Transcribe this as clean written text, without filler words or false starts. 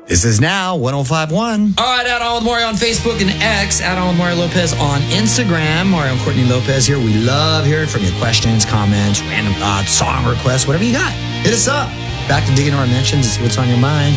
This is now 105.1. All right, Add On with Mario on Facebook and X. Add On with Mario Lopez on Instagram. Mario and Courtney Lopez here. We love hearing from you. Questions, comments, random thoughts, song requests, whatever you got. Hit us up. Back to digging our mentions and see what's on your mind.